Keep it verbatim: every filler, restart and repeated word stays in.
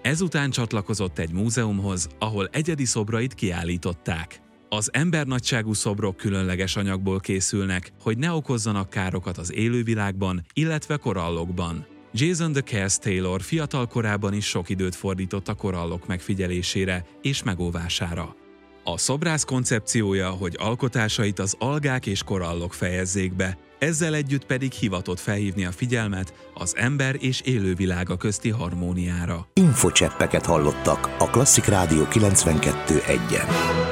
Ezután csatlakozott egy múzeumhoz, ahol egyedi szobrait kiállították. Az embernagyságú szobrok különleges anyagból készülnek, hogy ne okozzanak károkat az élővilágban, illetve korallokban. Jason de Kers Taylor fiatal korában is sok időt fordított a korallok megfigyelésére és megóvására. A szobrász koncepciója, hogy alkotásait az algák és korallok fejezzék be, ezzel együtt pedig hivatott felhívni a figyelmet az ember és élővilága közti harmóniára. Infocseppeket hallottak a Klasszik Rádió kilencvenkettő egyen.